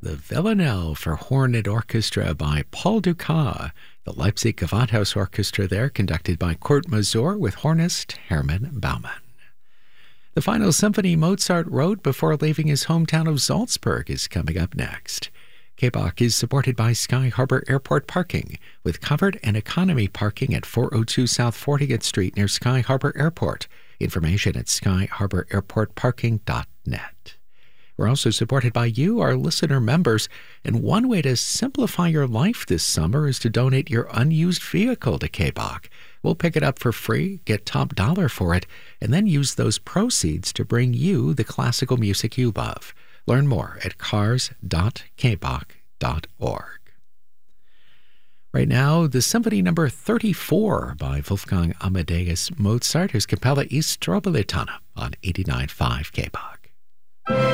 the Villanelle for Horn and Orchestra by Paul Dukas, the Leipzig Gewandhaus Orchestra there, conducted by Kurt Masur with hornist Hermann Baumann. The final symphony Mozart wrote before leaving his hometown of Salzburg is coming up next. K-Bach is supported by Sky Harbor Airport Parking, with covered and economy parking at 402 South 40th Street near Sky Harbor Airport. Information at skyharbораirportparking.net. We're also supported by you, our listener members, and one way to simplify your life this summer is to donate your unused vehicle to K-Bach. We'll pick it up for free, get top dollar for it, and then use those proceeds to bring you the classical music you love. Learn more at cars.kbach.org. Right now, the Symphony No. 34 by Wolfgang Amadeus Mozart, his Capella East Strobilitana on 89.5 K-Bach.